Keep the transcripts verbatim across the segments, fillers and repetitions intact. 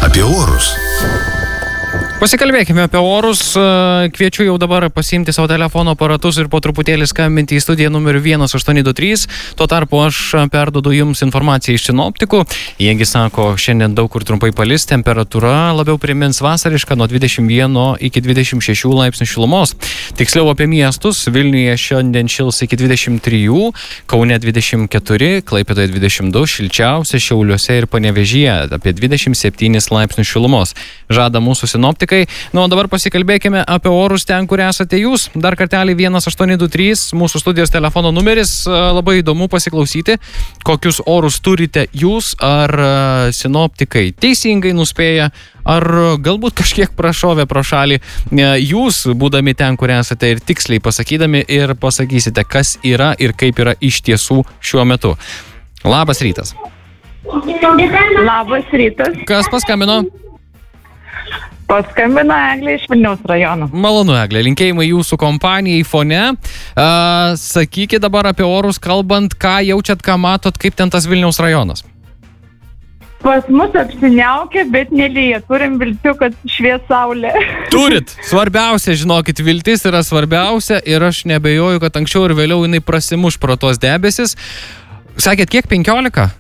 apie orus. Pasikalbėkime apie orus. Kviečiu jau dabar pasiimti savo telefono aparatus ir po truputėlį skambinti į studiją numeriu vienas aštuoni du trys. Tuo tarpu aš perduodu jums informaciją iš sinoptikų. Jiegi sako, šiandien daug kur trumpai palis, temperatūra labiau primins vasarišką nuo dvidešimt vieno iki dvidešimt šešių laipsnių šilumos. Tiksliau apie miestus. Vilniuje šiandien šils iki dvidešimt trijų, Kaune dvidešimt keturi, Klaipėdoje dvidešimt du, šilčiausia Šiauliuose ir Panevėžyje apie dvidešimt septynis laipsnių šilumos. Žada mūsų sinoptikai. Nu, o dabar pasikalbėkime apie orus ten, kur esate jūs. Dar kartelį vienas aštuoni du trys, mūsų studijos telefono numeris. Labai įdomu pasiklausyti, kokius orus turite jūs, ar sinoptikai teisingai nuspėja, ar galbūt kažkiek prašovė pro šalį. Jūs, būdami ten, kur esate, ir tiksliai pasakydami ir pasakysite, kas yra ir kaip yra iš tiesų šiuo metu. Labas rytas. Labas rytas. Kas paskambino? Paskambino Eglė iš Vilniaus rajono. Malonu, Eglė. Linkėjimai jūsų kompanijai fone. Uh, sakykit dabar apie orus kalbant, ką jaučiat, ką matot, kaip ten tas Vilniaus rajonas. Pas mus apsiniaukia, bet nelyja. Turim vilčių, kad švies saulė. Turit. Svarbiausia, žinokit, viltis yra svarbiausia ir aš nebejoju, kad anksčiau ir vėliau jinai prasimuš pro tuos debesis. Sakėt, kiek? penkiolika?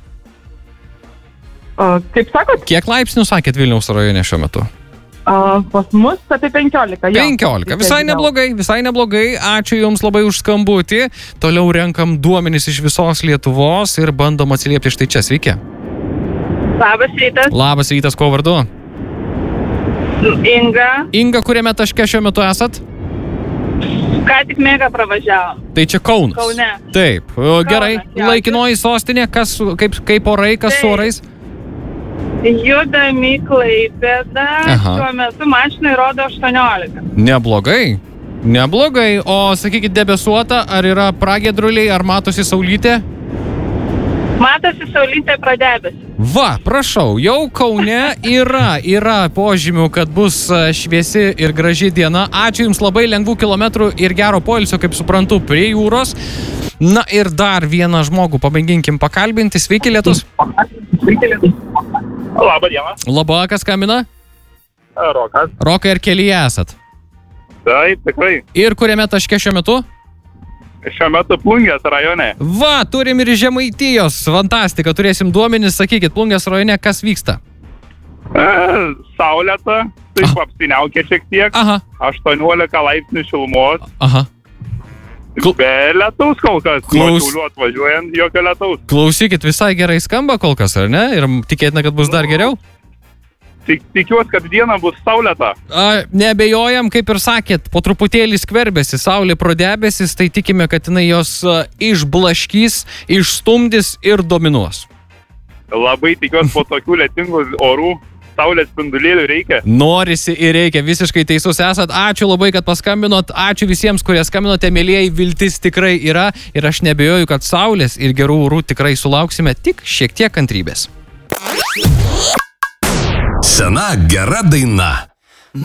O, kaip sakot? Kiek laipsnių sakėt Vilniaus rajone šiuo metu? O, pas mus apie penkiolika. penkiolika. Visai neblogai, visai neblogai. Ačiū Jums labai už skambutį. Toliau renkam duomenis iš visos Lietuvos ir bandom atsiliepti štai čia. Sveiki. Labas rytas. Labas rytas, kuo vardu? Inga. Inga, kuriame taške šiuo metu esat? Ką tik mėgą pravažiavom. Tai čia Kaunas. Kaune. Taip, o, gerai. Kaunas, Laikinoji sostinė, kas, kaip, kaip orai, kas su orais? Judam į Klaipėdą. Aha. Šiuo metu mašinai rodo aštuoniolika. Neblogai. Neblogai. O sakykit, debesuota, ar yra pragiedruliai, ar matosi saulytė? Matosi saulytė pradebės. Va, prašau, jau Kaune yra, yra požymių, kad bus šviesi ir graži diena. Ačiū Jums labai, lengvų kilometrų ir gero poilsio, kaip suprantu, prie jūros. Na ir dar vieną žmogų pamėginkim pakalbinti. Sveiki, lietus. Sveiki, lietus. Labą dieną. Labą, kas skambina? Rokas. Rokai, ir kelyje esat? Taip, tikrai. Ir kuriame taške šiuo metu? Šiuo metu Plungės rajone. Va, turim ir Žemaitijos. Fantastika, turėsim duomenis. Sakykit, Plungės rajone kas vyksta? E, saulėta, taip apsiniaukia šiek tiek. Aha. aštuoniolika laipsnių šilumos. Aha. Kl- Be lietaus kol kas. Klaus- Nuo Šiaulių atvažiuojant, jokio lietaus. Klausykit, visai gerai skamba kol kas, ar ne? Ir tikėtina, kad bus dar geriau? Tik, tikiuosi, kad diena bus saulėta. A, neabejojam, kaip ir sakėt, po truputėlį skverbėsi saulė pro debesis, tai tikime, kad jinai jos a, išblaškys, išstumdys ir dominuos. Labai tikiuosi, po tokių lietingų orų saulės spindulėlių reikia. Norisi ir reikia, visiškai teisus esat. Ačiū labai, kad paskambinot. Ačiū visiems, kurie skambinote, mielieji, viltis tikrai yra. Ir aš nebejoju, kad saulės ir gerų orų tikrai sulauksime, tik šiek tiek kantrybės. Sena gera daina.